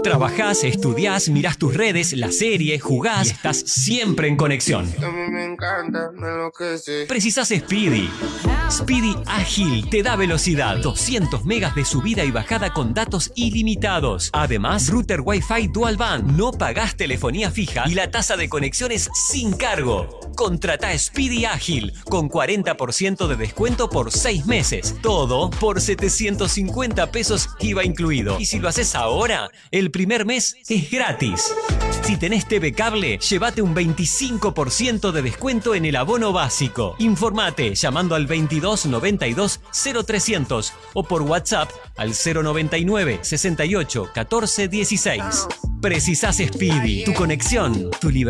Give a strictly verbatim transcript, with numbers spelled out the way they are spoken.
Trabajás, estudiás, mirás tus redes, la serie, jugás y estás siempre en conexión. Precisás Speedy. Speedy Ágil te da velocidad, doscientos megas de subida y bajada con datos ilimitados. Además, router Wi-Fi Dual Band, no pagás telefonía fija y la tasa de conexión es sin cargo. Contratá Speedy Ágil con cuarenta por ciento de descuento por seis meses. Todo por setecientos cincuenta pesos I V A incluido. Y si lo haces ahora, el primer mes es gratis. Si tenés T V Cable, llévate un veinticinco por ciento de descuento en el abono básico. Informate llamando al veintidós noventa y dos cero trescientos o por WhatsApp al cero noventa y nueve sesenta y ocho catorce dieciséis. Precisás Speedy, tu conexión, tu libertad.